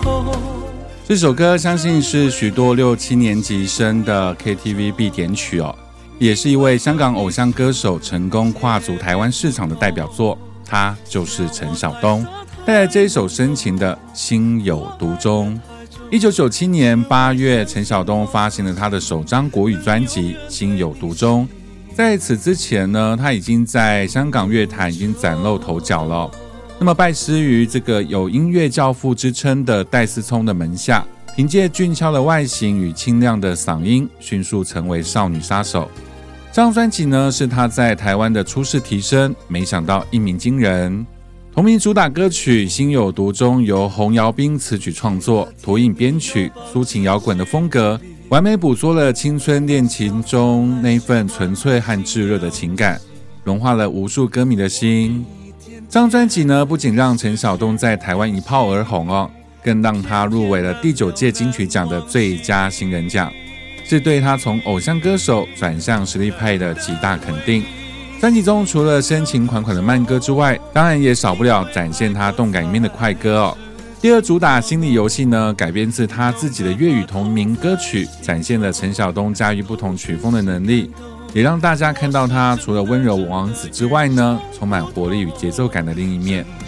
这首歌相信是许多6、7年级生的 KTV 必点曲哦，也是一位香港偶像歌手成功跨足台湾市场的代表作，他就是陈晓东，带来这一首深情的《心有独钟》。1997年8月，陈晓东发行了他的首张国语专辑《心有独钟》。在此之前呢，他已经在香港乐坛已经崭露头角了。那么拜师于这个有音乐教父之称的戴思聪的门下，凭借俊俏的外形与清亮的嗓音，迅速成为少女杀手。这张专辑呢，是他在台湾的初试提升，没想到一鸣惊人。同名主打歌曲《心有独钟》由洪尧彬词曲创作，投影编曲，抒情摇滚的风格，完美捕捉了青春恋情中那份纯粹和炙热的情感，融化了无数歌迷的心。这张专辑呢，不仅让陈晓东在台湾一炮而红哦，更让他入围了第9届金曲奖的最佳新人奖，是对他从偶像歌手转向实力派的极大肯定。专辑中除了深情款款的慢歌之外，当然也少不了展现他动感一面的快歌哦。第二主打《心理游戏》呢，改编自他自己的粤语同名歌曲，展现了陈晓东驾驭不同曲风的能力，也让大家看到他除了温柔王子之外呢，充满活力与节奏感的另一面。